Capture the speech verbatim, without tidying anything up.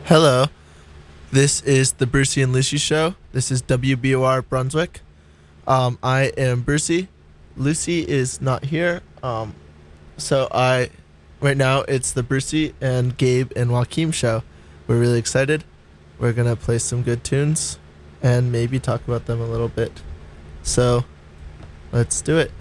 Hello, this is the Brucey and Lucy Show. This is W B O R Brunswick. Um, I am Brucey. Lucy is not here. Um, so I, right now it's the Brucey and Gabe and Joaquim show. We're really excited. We're gonna play some good tunes and maybe talk about them a little bit. So, let's do it.